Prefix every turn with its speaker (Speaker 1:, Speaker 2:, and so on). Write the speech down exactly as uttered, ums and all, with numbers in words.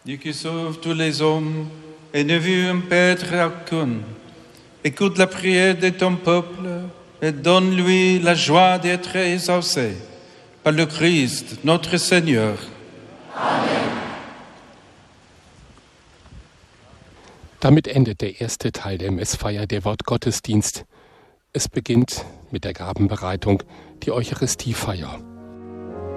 Speaker 1: Dieu qui sauve tous les hommes et ne veut un perdre aucun, écoute la prière de ton peuple et donne-lui la joie d'être exaucé par le Christ, notre Seigneur.
Speaker 2: Amen. Damit endet der erste Teil der Messfeier, der Wortgottesdienst. Es beginnt mit der Gabenbereitung, die Eucharistiefeier.